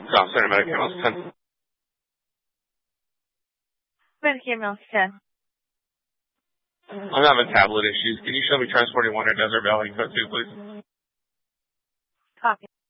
South Center Medicare Mills 10. Medicare Mills 10. I'm having tablet issues. Can you show me Transporting Wonder Desert Valley Code 2, please? Copy.